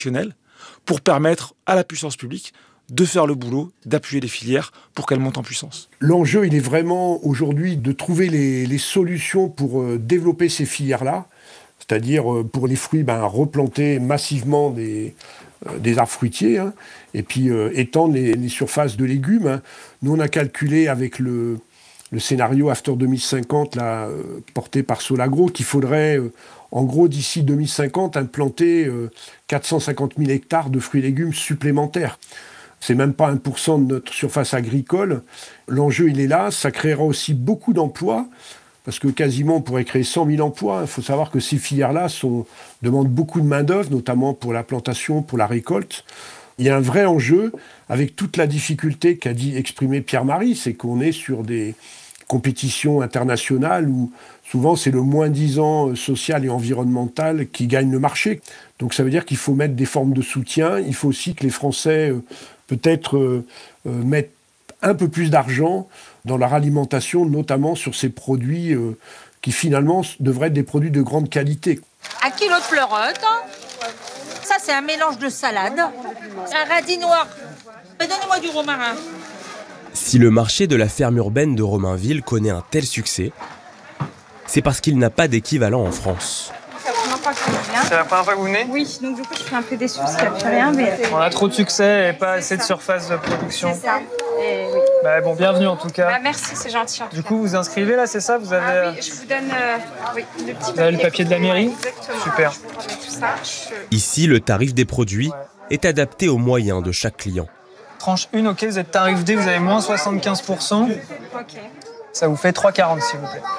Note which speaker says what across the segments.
Speaker 1: pour permettre à la puissance publique de faire le boulot, d'appuyer les filières pour qu'elles montent en puissance.
Speaker 2: L'enjeu, il est vraiment aujourd'hui de trouver les solutions pour développer ces filières-là, c'est-à-dire pour les fruits, replanter massivement des arbres fruitiers, et puis étendre les surfaces de légumes. Nous, on a calculé avec le scénario After 2050, porté par Solagro, qu'il faudrait, en gros, d'ici 2050, implanter 450 000 hectares de fruits et légumes supplémentaires. C'est même pas 1% de notre surface agricole. L'enjeu, il est là. Ça créera aussi beaucoup d'emplois, parce que quasiment, on pourrait créer 100 000 emplois. Il faut savoir que ces filières-là demandent beaucoup de main-d'œuvre, notamment pour la plantation, pour la récolte. Il y a un vrai enjeu, avec toute la difficulté qu'a exprimé Pierre-Marie, c'est qu'on est sur des compétitions internationales où souvent c'est le moins-disant social et environnemental qui gagne le marché. Donc ça veut dire qu'il faut mettre des formes de soutien. Il faut aussi que les Français peut-être mettent un peu plus d'argent dans leur alimentation, notamment sur ces produits qui finalement devraient être des produits de grande qualité.
Speaker 3: 1 kilo de pleurotes. Ça, c'est un mélange de salade. Un radis noir. Donnez-moi du romarin.
Speaker 4: Si le marché de la ferme urbaine de Romainville connaît un tel succès, c'est parce qu'il n'a pas d'équivalent en France.
Speaker 5: C'est la première fois que vous venez ?
Speaker 6: Oui, donc du coup je suis un peu déçue parce qu'il n'y a plus rien. Mais...
Speaker 5: On a trop de succès et pas assez de surface de production.
Speaker 6: C'est ça. Et oui.
Speaker 5: Bon, bienvenue en tout cas.
Speaker 6: Merci, c'est gentil.
Speaker 5: Du coup, vous inscrivez là, c'est ça ? Vous avez,
Speaker 6: oui, je vous donne le petit papier.
Speaker 5: Vous avez le papier de la mairie ?
Speaker 6: Exactement.
Speaker 5: Super.
Speaker 6: Je vous remets tout ça.
Speaker 4: Ici, le tarif des produits est adapté aux moyens de chaque client.
Speaker 5: Tranche 1, ok, vous êtes tarif D, vous avez moins 75%.
Speaker 6: Ok.
Speaker 5: Ça vous fait 3,40 s'il vous plaît.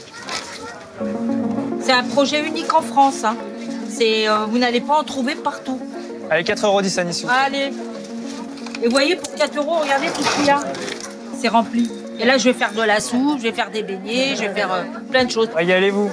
Speaker 3: C'est un projet unique en France. Vous n'allez pas en trouver partout.
Speaker 5: Allez, 4,10 € à Nice.
Speaker 3: Allez. Et vous voyez, pour 4 €, regardez tout ce qu'il y a. C'est rempli. Et là, je vais faire de la soupe, je vais faire des beignets, je vais faire plein de choses.
Speaker 5: Régalez-vous.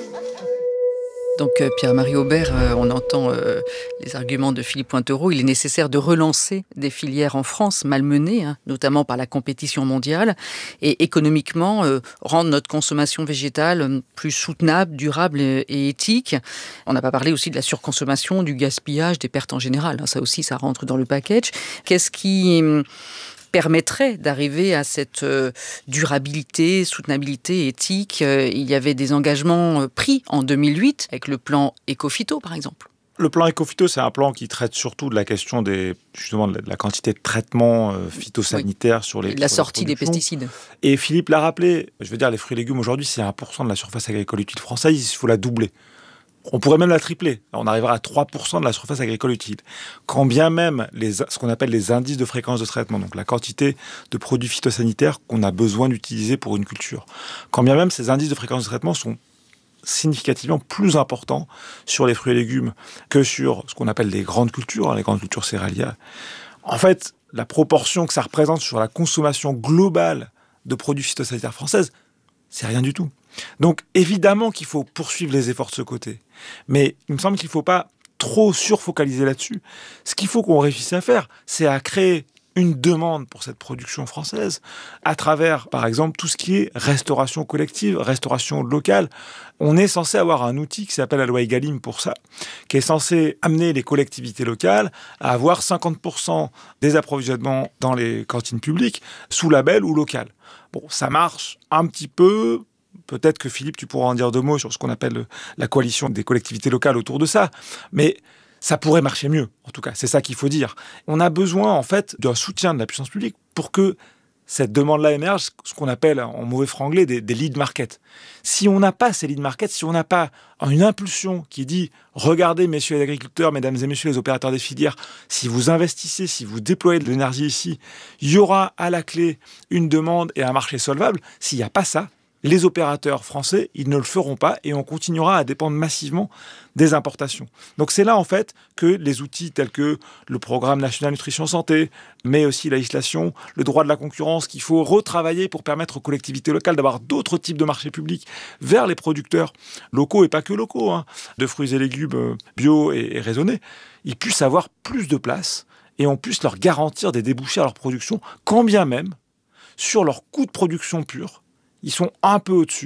Speaker 7: Donc Pierre-Marie Aubert, on entend les arguments de Philippe Pointereau. Il est nécessaire de relancer des filières en France malmenées, notamment par la compétition mondiale, et économiquement rendre notre consommation végétale plus soutenable, durable et éthique. On n'a pas parlé aussi de la surconsommation, du gaspillage, des pertes en général. Ça aussi, ça rentre dans le package. Qu'est-ce qui permettrait d'arriver à cette durabilité, soutenabilité, éthique. Il y avait des engagements pris en 2008 avec le plan Éco-Phyto, par exemple.
Speaker 1: Le plan Éco-Phyto, c'est un plan qui traite surtout de la question de la quantité de traitements phytosanitaires sur les...
Speaker 7: La sortie des pesticides.
Speaker 1: Et Philippe l'a rappelé, les fruits et légumes aujourd'hui, c'est 1% de la surface agricole utile française, il faut la doubler. On pourrait même la tripler. On arrivera à 3% de la surface agricole utile. Quand bien même ce qu'on appelle les indices de fréquence de traitement, donc la quantité de produits phytosanitaires qu'on a besoin d'utiliser pour une culture, quand bien même ces indices de fréquence de traitement sont significativement plus importants sur les fruits et légumes que sur ce qu'on appelle les grandes cultures céréalières. En fait, la proportion que ça représente sur la consommation globale de produits phytosanitaires françaises, c'est rien du tout. Donc, évidemment qu'il faut poursuivre les efforts de ce côté. Mais il me semble qu'il ne faut pas trop surfocaliser là-dessus. Ce qu'il faut qu'on réussisse à faire, c'est à créer une demande pour cette production française à travers, par exemple, tout ce qui est restauration collective, restauration locale. On est censé avoir un outil qui s'appelle la loi Egalim pour ça, qui est censé amener les collectivités locales à avoir 50% des approvisionnements dans les cantines publiques sous label ou local. Bon, ça marche un petit peu. Peut-être que Philippe, tu pourras en dire 2 mots sur ce qu'on appelle la coalition des collectivités locales autour de ça. Mais ça pourrait marcher mieux, en tout cas. C'est ça qu'il faut dire. On a besoin, en fait, d'un soutien de la puissance publique pour que cette demande-là émerge, ce qu'on appelle, en mauvais franglais, des lead markets. Si on n'a pas ces lead markets, si on n'a pas une impulsion qui dit « Regardez, messieurs les agriculteurs, mesdames et messieurs les opérateurs des filières, si vous investissez, si vous déployez de l'énergie ici, il y aura à la clé une demande et un marché solvable. » S'il n'y a pas ça, les opérateurs français, ils ne le feront pas et on continuera à dépendre massivement des importations. Donc c'est là, en fait, que les outils tels que le programme national nutrition santé, mais aussi la législation, le droit de la concurrence, qu'il faut retravailler pour permettre aux collectivités locales d'avoir d'autres types de marchés publics vers les producteurs locaux et pas que locaux, de fruits et légumes bio et raisonnés, ils puissent avoir plus de place et on puisse leur garantir des débouchés à leur production, quand bien même, sur leur coût de production pur, ils sont un peu au-dessus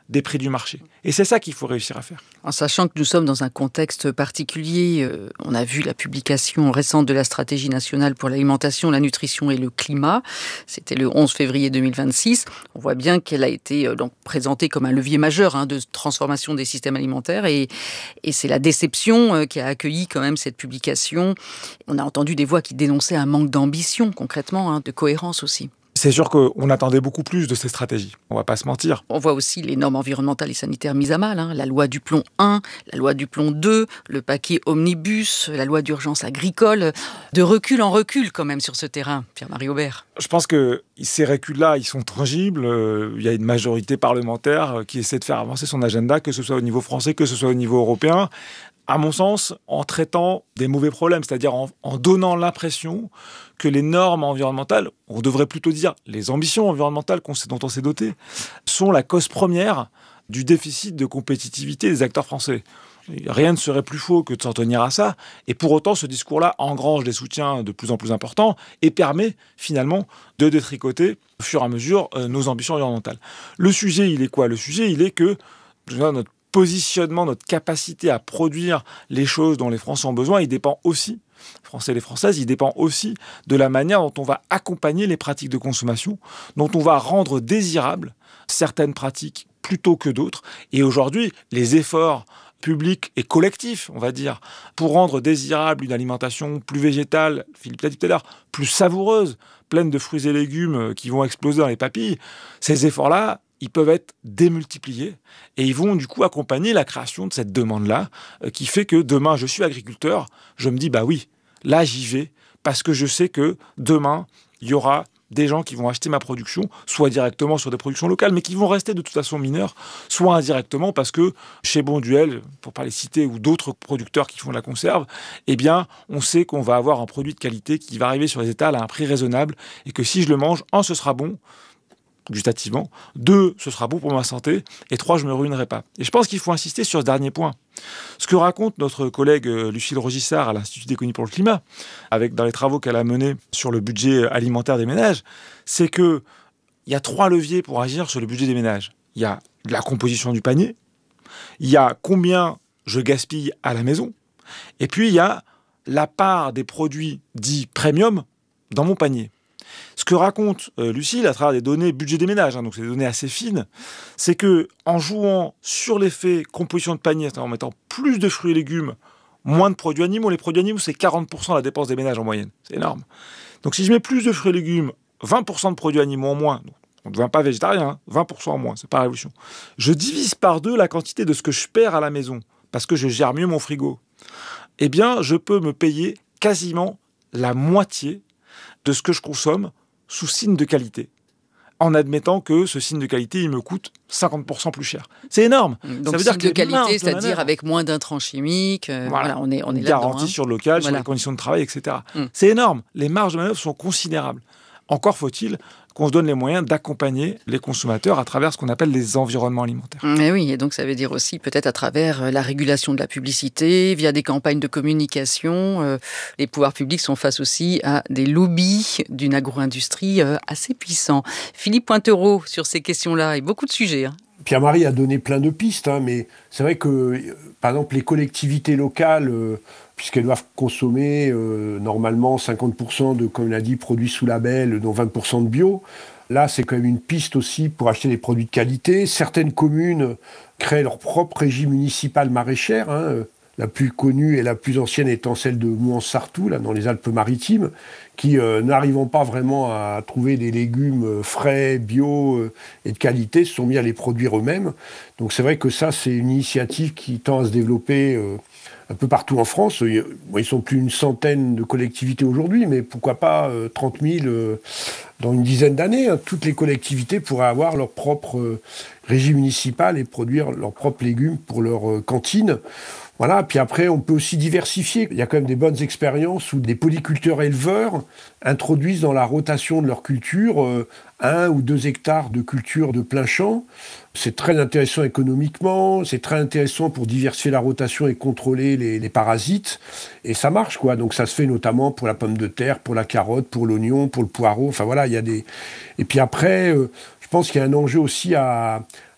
Speaker 1: des prix du marché. Et c'est ça qu'il faut réussir à faire.
Speaker 7: En sachant que nous sommes dans un contexte particulier, on a vu la publication récente de la stratégie nationale pour l'alimentation, la nutrition et le climat. C'était le 11 février 2026. On voit bien qu'elle a été donc présentée comme un levier majeur de transformation des systèmes alimentaires. Et c'est la déception qui a accueilli quand même cette publication. On a entendu des voix qui dénonçaient un manque d'ambition, concrètement, de cohérence aussi.
Speaker 1: C'est sûr qu'on attendait beaucoup plus de ces stratégies, on ne va pas se mentir.
Speaker 7: On voit aussi les normes environnementales et sanitaires mises à mal, la loi du plomb 1, la loi du plomb 2, le paquet Omnibus, la loi d'urgence agricole. De recul en recul quand même sur ce terrain, Pierre-Marie Aubert.
Speaker 1: Je pense que ces reculs-là, ils sont tangibles. Il y a une majorité parlementaire qui essaie de faire avancer son agenda, que ce soit au niveau français, que ce soit au niveau européen. À mon sens, en traitant des mauvais problèmes, c'est-à-dire en donnant l'impression que les normes environnementales, on devrait plutôt dire les ambitions environnementales dont on s'est doté, sont la cause première du déficit de compétitivité des acteurs français. Rien ne serait plus faux que de s'en tenir à ça. Et pour autant, ce discours-là engrange des soutiens de plus en plus importants et permet finalement de détricoter au fur et à mesure nos ambitions environnementales. Le sujet, il est quoi ? Le sujet, il est que notre positionnement, notre capacité à produire les choses dont les Français ont besoin, il dépend aussi, les Français et les Françaises, il dépend aussi de la manière dont on va accompagner les pratiques de consommation, dont on va rendre désirables certaines pratiques plutôt que d'autres. Et aujourd'hui, les efforts publics et collectifs, on va dire, pour rendre désirable une alimentation plus végétale, Philippe l'a dit tout à l'heure, plus savoureuse, pleine de fruits et légumes qui vont exploser dans les papilles, ces efforts-là, ils peuvent être démultipliés et ils vont du coup accompagner la création de cette demande-là qui fait que demain, je suis agriculteur, je me dis, bah oui, là j'y vais parce que je sais que demain, il y aura des gens qui vont acheter ma production, soit directement sur des productions locales, mais qui vont rester de toute façon mineurs, soit indirectement parce que chez Bonduelle, pour pas les citer, ou d'autres producteurs qui font de la conserve, eh bien, on sait qu'on va avoir un produit de qualité qui va arriver sur les étals à un prix raisonnable et que si je le mange, ce sera bon, gustativement, 2, ce sera bon pour ma santé, et 3, je ne me ruinerai pas. Et je pense qu'il faut insister sur ce dernier point. Ce que raconte notre collègue Lucille Rogissard à l'Institut d'économie pour le climat, dans les travaux qu'elle a menés sur le budget alimentaire des ménages, c'est qu'il y a 3 leviers pour agir sur le budget des ménages. Il y a la composition du panier, il y a combien je gaspille à la maison, et puis il y a la part des produits dits premium dans mon panier. Ce que raconte Lucille à travers des données budget des ménages, donc c'est des données assez fines, c'est que en jouant sur l'effet composition de panier, c'est-à-dire en mettant plus de fruits et légumes, moins de produits animaux, les produits animaux c'est 40% de la dépense des ménages en moyenne, c'est énorme. Donc si je mets plus de fruits et légumes, 20% de produits animaux en moins, donc on ne devient pas végétarien, 20% en moins, c'est pas la révolution. Je divise par 2 la quantité de ce que je perds à la maison, parce que je gère mieux mon frigo. Eh bien, je peux me payer quasiment la moitié de ce que je consomme sous signe de qualité, en admettant que ce signe de qualité, il me coûte 50% plus cher. C'est énorme.
Speaker 7: Donc,
Speaker 1: ça veut dire
Speaker 7: signe de qualité, c'est-à-dire avec moins d'intrants chimiques. Voilà, on est là-dedans.
Speaker 1: Garantie sur le local, sur les conditions de travail, etc. C'est énorme. Les marges de manœuvre sont considérables. Encore faut-il qu'on se donne les moyens d'accompagner les consommateurs à travers ce qu'on appelle les environnements alimentaires.
Speaker 7: Mais oui, et donc ça veut dire aussi peut-être à travers la régulation de la publicité, via des campagnes de communication. Les pouvoirs publics sont face aussi à des lobbies d'une agro-industrie assez puissants. Philippe Pointereau, sur ces questions-là, et beaucoup de sujets.
Speaker 2: Pierre-Marie a donné plein de pistes, mais c'est vrai que, par exemple, les collectivités locales, puisqu'elles doivent consommer normalement 50% de, comme on l'a dit, produits sous label, dont 20% de bio, là, c'est quand même une piste aussi pour acheter des produits de qualité. Certaines communes créent leur propre régie municipale maraîchère, la plus connue et la plus ancienne étant celle de Mouans-Sartoux, là, dans les Alpes-Maritimes, qui, n'arrivant pas vraiment à trouver des légumes frais, bio et de qualité, se sont mis à les produire eux-mêmes. Donc c'est vrai que ça, c'est une initiative qui tend à se développer un peu partout en France. Ils sont plus d'une centaine de collectivités aujourd'hui, mais pourquoi pas 30 000 dans une dizaine d'années. Toutes les collectivités pourraient avoir leur propre régie municipale et produire leurs propres légumes pour leur cantine. Voilà, puis après, on peut aussi diversifier. Il y a quand même des bonnes expériences où des polyculteurs éleveurs introduisent dans la rotation de leur culture 1 ou 2 hectares de culture de plein champ. C'est très intéressant économiquement, c'est très intéressant pour diversifier la rotation et contrôler les parasites. Et ça marche, quoi. Donc ça se fait notamment pour la pomme de terre, pour la carotte, pour l'oignon, pour le poireau. Enfin voilà, il y a des... Et puis après, je pense qu'il y a un enjeu aussi à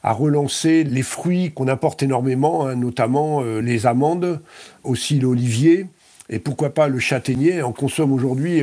Speaker 2: à relancer les fruits qu'on importe énormément, hein, notamment les amandes, aussi l'olivier, et pourquoi pas le châtaignier. On consomme aujourd'hui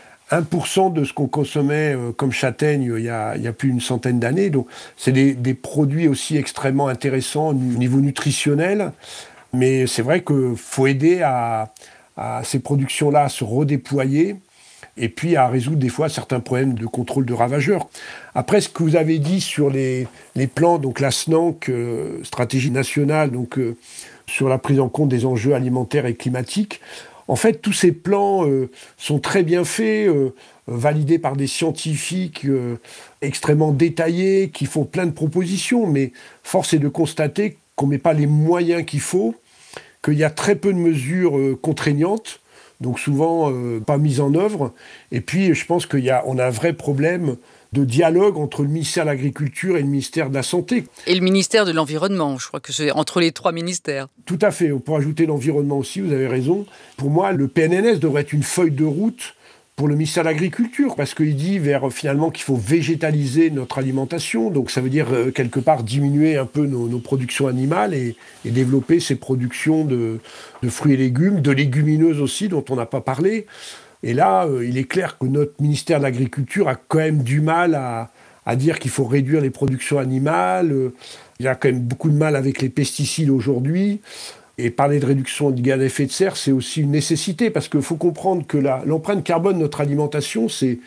Speaker 2: 1% de ce qu'on consommait comme châtaigne il y a plus d'une centaine d'années. Donc c'est des produits aussi extrêmement intéressants au niveau nutritionnel. Mais c'est vrai qu'il faut aider à ces productions-là à se redéployer et puis à résoudre des fois certains problèmes de contrôle de ravageurs. Après, ce que vous avez dit sur les plans, donc la SNANC, stratégie nationale, donc sur la prise en compte des enjeux alimentaires et climatiques, en fait, tous ces plans sont très bien faits, validés par des scientifiques extrêmement détaillés, qui font plein de propositions, mais force est de constater qu'on ne met pas les moyens qu'il faut, qu'il y a très peu de mesures contraignantes, donc souvent pas mises en œuvre. Et puis, je pense qu'on a un vrai problème de dialogue entre le ministère de l'Agriculture et le ministère de la Santé.
Speaker 7: Et le ministère de l'Environnement, je crois que c'est entre les 3 ministères.
Speaker 2: Tout à fait, on peut ajouter l'environnement aussi, vous avez raison. Pour moi, le PNNS devrait être une feuille de route pour le ministère de l'Agriculture, parce qu'il dit finalement qu'il faut végétaliser notre alimentation, donc ça veut dire quelque part diminuer un peu nos productions animales et développer ces productions de fruits et légumes, de légumineuses aussi, dont on n'a pas parlé. Et là, il est clair que notre ministère de l'Agriculture a quand même du mal à dire qu'il faut réduire les productions animales. Il a quand même beaucoup de mal avec les pesticides aujourd'hui. Et parler de réduction de gaz à effet de serre, c'est aussi une nécessité, parce qu'il faut comprendre que l'empreinte carbone de notre alimentation, c'est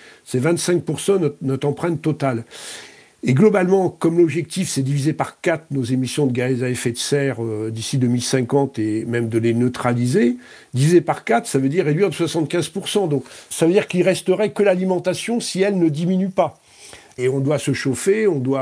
Speaker 2: 25% notre empreinte totale. Et globalement, comme l'objectif, c'est diviser par 4 nos émissions de gaz à effet de serre d'ici 2050 et même de les neutraliser, diviser par 4, ça veut dire réduire de 75%. Donc ça veut dire qu'il resterait que l'alimentation si elle ne diminue pas. Et on doit se chauffer, on doit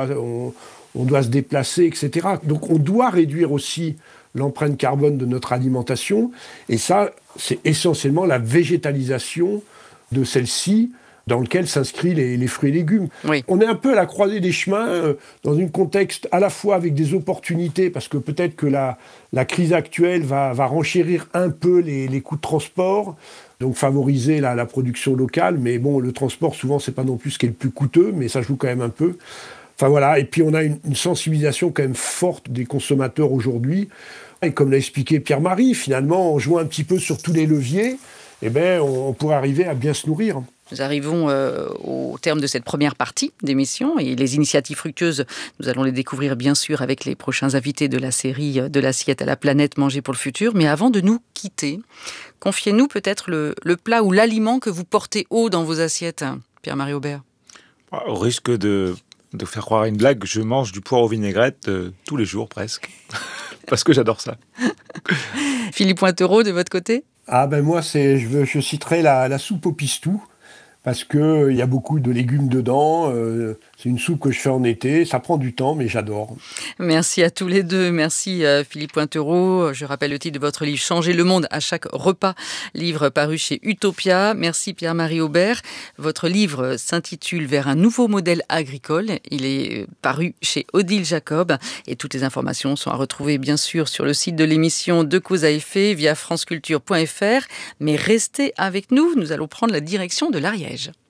Speaker 2: se déplacer, etc. Donc on doit réduire aussi l'empreinte carbone de notre alimentation. Et ça, c'est essentiellement la végétalisation de celle-ci, dans lequel s'inscrivent les fruits et légumes.
Speaker 7: Oui.
Speaker 2: On est un peu à la croisée des chemins, dans un contexte à la fois avec des opportunités, parce que peut-être que la crise actuelle va renchérir un peu les coûts de transport, donc favoriser la production locale. Mais bon, le transport, souvent, c'est pas non plus ce qui est le plus coûteux, mais ça joue quand même un peu. Enfin voilà, et puis on a une sensibilisation quand même forte des consommateurs aujourd'hui. Et comme l'a expliqué Pierre-Marie, finalement, en jouant un petit peu sur tous les leviers, on pourrait arriver à bien se nourrir.
Speaker 7: Nous arrivons au terme de cette première partie d'émission et les initiatives fructueuses, nous allons les découvrir bien sûr avec les prochains invités de la série De l'assiette à la planète, manger pour le futur. Mais avant de nous quitter, confiez-nous peut-être le plat ou l'aliment que vous portez haut dans vos assiettes, Pierre-Marie Aubert.
Speaker 1: Au risque de faire croire à une blague, je mange du poireau vinaigrette tous les jours presque, parce que j'adore ça.
Speaker 7: Philippe Pointereau, de votre côté ?
Speaker 2: Moi, je citerai la soupe au pistou, parce qu'il y a beaucoup de légumes dedans. C'est une soupe que je fais en été. Ça prend du temps, mais j'adore.
Speaker 7: Merci à tous les deux. Merci Philippe Pointereau. Je rappelle le titre de votre livre « Changer le monde à chaque repas », livre paru chez Utopia. Merci Pierre-Marie Aubert. Votre livre s'intitule « Vers un nouveau modèle agricole ». Il est paru chez Odile Jacob. Et toutes les informations sont à retrouver bien sûr sur le site de l'émission De Cause à Effet via franceculture.fr. Mais restez avec nous, nous allons prendre la direction de l'Ariège.